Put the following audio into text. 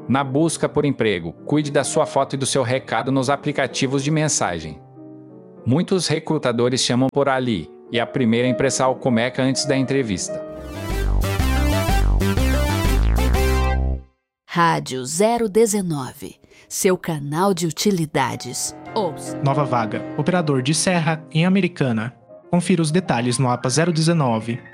Na busca por emprego, cuide da sua foto e do seu recado nos aplicativos de mensagem. Muitos recrutadores chamam por ali, e a primeira impressão começa antes da entrevista. Rádio 019, seu canal de utilidades. Ouça. Nova vaga, operador de serra em Americana. Confira os detalhes no APA 019.